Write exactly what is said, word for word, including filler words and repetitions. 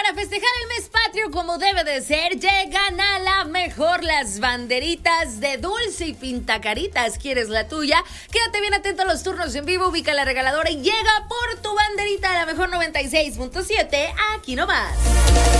para festejar el mes patrio como debe de ser, llegan a la mejor las banderitas de Dulce y Pintacaritas. ¿Quieres la tuya? Quédate bien atento a los turnos en vivo, ubica la regaladora y llega por tu banderita a la mejor noventa y seis punto siete, aquí nomás.